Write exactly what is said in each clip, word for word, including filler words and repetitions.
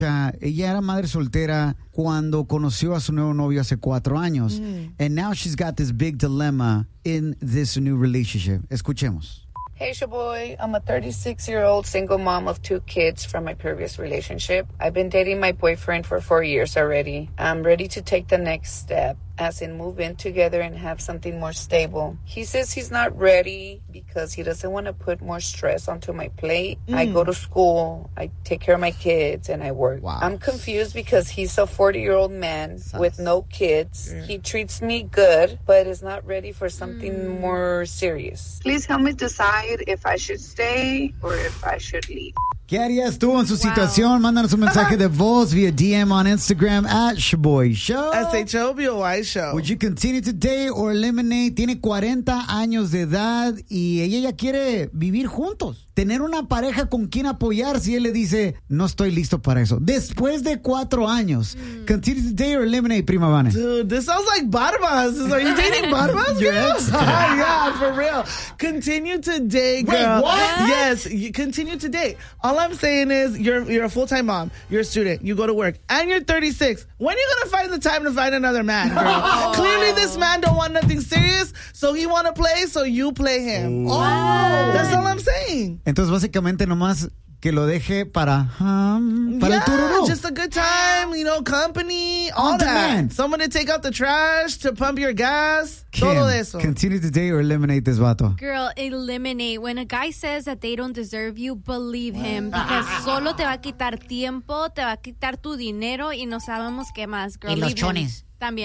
Ella era madre soltera cuando conoció a su nuevo novio hace cuatro años. Mm. And now she's got this big dilemma in this new relationship. Escuchemos. Hey, Shaboy. I'm a thirty-six-year-old single mom of two kids from my previous relationship. I've been dating my boyfriend for four years already. I'm ready to take the next step, as in move in together and have something more stable. He says he's not ready because he doesn't want to put more stress onto my plate. Mm. I go to school, I take care of my kids, and I work. Wow. I'm confused because he's a forty-year-old man Sucks. with no kids. Yeah. He treats me good, but is not ready for something mm. more serious. Please help me decide if I should stay or if I should leave. ¿Qué harías tú en su wow. situación? Mándanos un mensaje de voz via D M on Instagram at Shaboy Show. S H O B O Y Show. Would you continue to date or eliminate? Tiene cuarenta años de edad y ella ya quiere vivir juntos. Tener una pareja con quien apoyar si él le dice, no estoy listo para eso. Después de cuatro años. Mm. Continue to date or eliminate, Prima Vane? Dude, this sounds like Barbas. Are you dating Barbas? Your ex? Yeah, for real. Continue to date, girl. Wait, what? Yes, you continue to date. All I'm saying is you're you're a full-time mom, you're a student, you go to work, and you're thirty-six. When are you going to find the time to find another man, girl? Oh. Clearly this man don't want nothing serious, so he want to play, so you play him. Oh. That's all I'm saying. Entonces, básicamente, nomás que lo deje para, um, para yeah, el tururú. Just a good time, you know, company, all On that. Demand. Someone to take out the trash, to pump your gas. Kim, todo eso. Continue to date or eliminate this vato. Girl, eliminate. When a guy says that they don't deserve you, believe him. Because solo te va a quitar tiempo, te va a quitar tu dinero y no sabemos qué más, girl. Y los chones. También.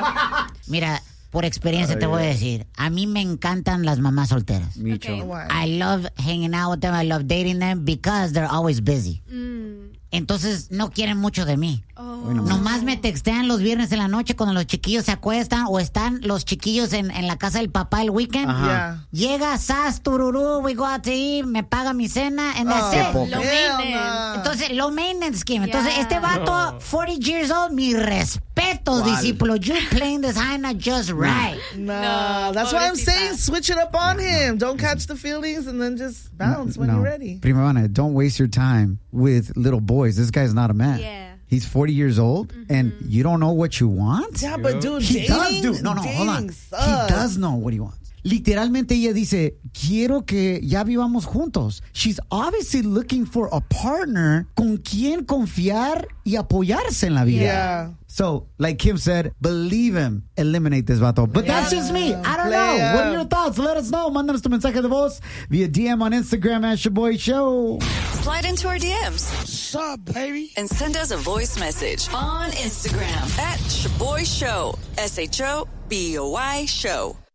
Mira, por experiencia te voy a decir, a mí me encantan las mamás solteras. Okay. I love hanging out with them, I love dating them because they're always busy. Mm. Entonces no quieren mucho de mí. Oh. Bueno, nomás me textean los viernes en la noche cuando los chiquillos se acuestan o están los chiquillos en, en la casa del papá el weekend. Ajá. Llega, sas, tururú, we go out to eat, me paga mi cena, and that's oh, it. Low maintenance. Entonces, low maintenance scheme. Yeah. Entonces, este vato, forty years old, mi respeto, discípulo. You playing this hyena just right. No, No, that's why I'm pobrecita. saying switch it up on him. Don't catch the feelings and then just bounce no, when no. you're ready. Prima Vane, don't waste your time with little boys. This guy's not a man. Yeah. He's forty years old, mm-hmm. and you don't know what you want? Yeah, but dude, He dating, does do. No, no, hold on. sucks. He does know what he wants. Literalmente ella dice, quiero que ya vivamos juntos. She's obviously looking for a partner con quien confiar y apoyarse en la vida. Yeah. So, like Kim said, believe him, eliminate this vato. But yeah. that's just me. I don't Play know. up. What are your thoughts? Let us know. Mándanos tu mensaje de voz via D M on Instagram at Shaboy Show. Slide into our D Ms. What's up, baby? And send us a voice message on Instagram at Shaboy Show. S H O B O Y Show.